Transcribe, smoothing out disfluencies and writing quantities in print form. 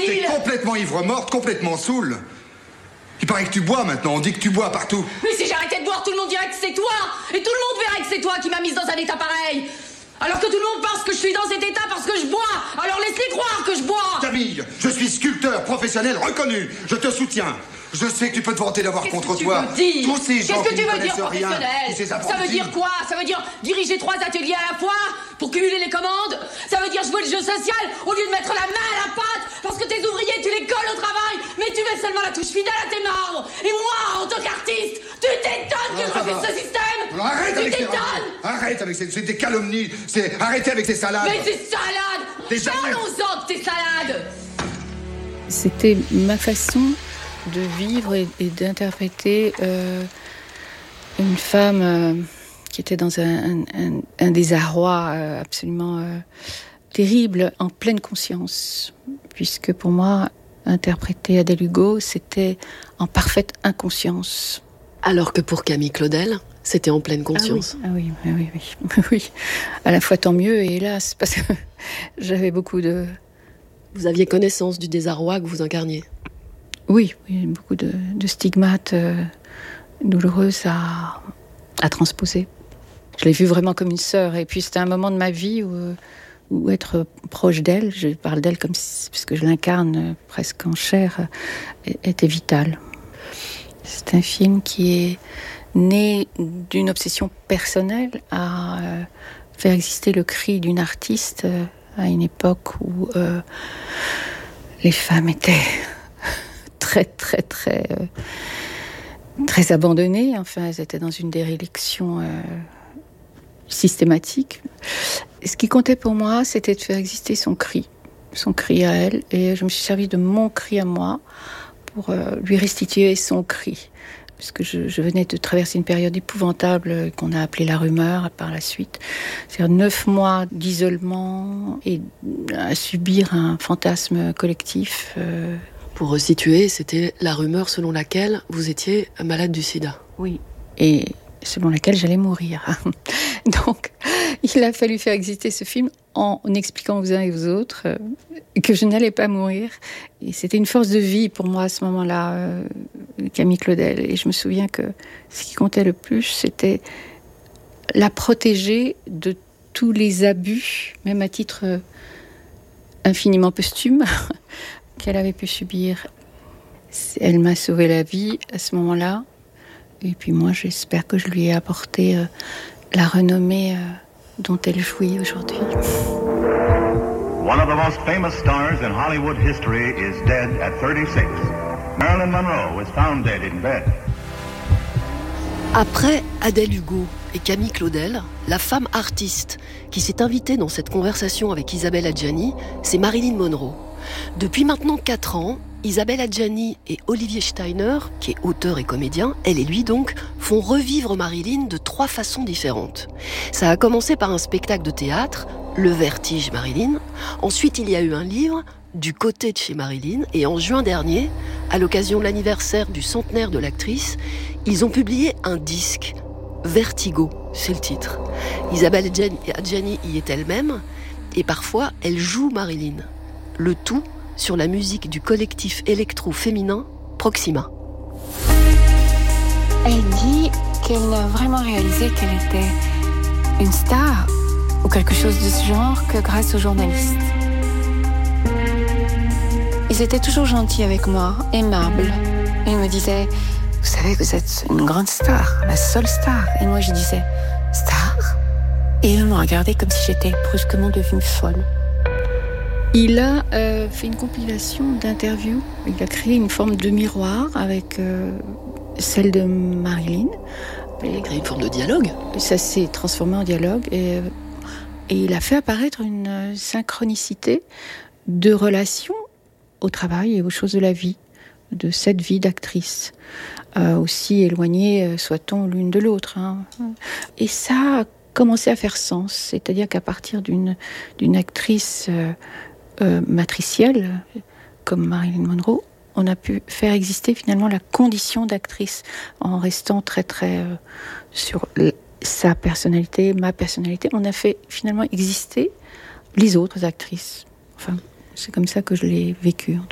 débile. T'es complètement ivre-morte, complètement saoule. Il paraît que tu bois maintenant, on dit que tu bois partout. Mais si j'arrêtais de boire, tout le monde dirait que c'est toi. Et tout le monde verrait que c'est toi qui m'as mise dans un état pareil. Alors que tout le monde pense que je suis dans cet état parce que je bois. Alors laisse-les croire que je bois. Camille, je suis sculpteur professionnel reconnu. Je te soutiens. Je sais que tu peux te vanter d'avoir contre toi tous ces gens qui ne connaissent rien. Ça veut dire quoi? Ça veut dire diriger 3 ateliers à la fois pour cumuler les commandes? Ça veut dire jouer le jeu social au lieu de mettre la main à la pâte parce que tes ouvriers, tu les colles au travail, mais tu mets seulement la touche finale à tes marbre. Et moi, en tant qu'artiste, tu t'étonnes que je refuse ce système? Alors arrête avec ces des calomnies. Arrêtez avec ces salades. Mais ces salades! Parlons-en de tes salades! C'était ma façon de vivre et d'interpréter une femme qui était dans un désarroi absolument terrible, en pleine conscience. Puisque pour moi, interpréter Adèle Hugo, c'était en parfaite inconscience. Alors que pour Camille Claudel, c'était en pleine conscience. Ah oui. Oui. À la fois tant mieux et hélas, parce que j'avais beaucoup de... Vous aviez connaissance du désarroi que vous incarniez? Oui, beaucoup de stigmates douloureuses à transposer. Je l'ai vue vraiment comme une sœur. Et puis c'était un moment de ma vie où être proche d'elle, je parle d'elle comme si, puisque je l'incarne presque en chair, était vital. C'est un film qui est né d'une obsession personnelle à faire exister le cri d'une artiste à une époque où les femmes étaient très abandonnées. Enfin, elles étaient dans une déréliction systématique. Et ce qui comptait pour moi, c'était de faire exister son cri à elle. Et je me suis servi de mon cri à moi pour lui restituer son cri. Parce que je venais de traverser une période épouvantable qu'on a appelée la rumeur par la suite. C'est-à-dire 9 mois d'isolement et à subir un fantasme collectif. Pour resituer, c'était la rumeur selon laquelle vous étiez malade du sida. Oui, et selon laquelle j'allais mourir. Donc, il a fallu faire exister ce film en expliquant aux uns et aux autres que je n'allais pas mourir. Et c'était une force de vie pour moi à ce moment-là, Camille Claudel. Et je me souviens que ce qui comptait le plus, c'était la protéger de tous les abus, même à titre infiniment posthume, qu'elle avait pu subir. Elle m'a sauvé la vie à ce moment-là. Et puis moi, j'espère que je lui ai apporté la renommée dont elle jouit aujourd'hui. One of the most famous stars in Hollywood history is dead at 36. Marilyn Monroe was found dead in bed. Après Adèle Hugo et Camille Claudel, la femme artiste qui s'est invitée dans cette conversation avec Isabelle Adjani, c'est Marilyn Monroe. Depuis maintenant 4 ans, Isabelle Adjani et Olivier Steiner, qui est auteur et comédien, elle et lui donc, font revivre Marilyn de 3 façons différentes. Ça a commencé par un spectacle de théâtre, Le Vertige Marilyn. Ensuite, il y a eu un livre, Du côté de chez Marilyn. Et en juin dernier, à l'occasion de l'anniversaire du centenaire de l'actrice, ils ont publié un disque, Vertigo, c'est le titre. Isabelle Adjani y est elle-même, et parfois, elle joue Marilyn. Le tout sur la musique du collectif électro-féminin Proxima. Elle dit qu'elle n'a vraiment réalisé qu'elle était une star ou quelque chose de ce genre que grâce aux journalistes. Ils étaient toujours gentils avec moi, aimables. Ils me disaient, vous savez que vous êtes une grande star, la seule star. Et moi je disais, star? Et eux me regardaient comme si j'étais brusquement devenue folle. Il a fait une compilation d'interviews. Il a créé une forme de miroir avec celle de Marilyn. Il a créé une forme de dialogue. Ça s'est transformé en dialogue. Et il a fait apparaître une synchronicité de relations au travail et aux choses de la vie, de cette vie d'actrice. Aussi éloignées soit-on l'une de l'autre. Et ça a commencé à faire sens. C'est-à-dire qu'à partir d'une actrice... matricielle, comme Marilyn Monroe, on a pu faire exister finalement la condition d'actrice en restant très sur sa personnalité, ma personnalité. On a fait finalement exister les autres actrices. Enfin, c'est comme ça que je l'ai vécu en tout cas.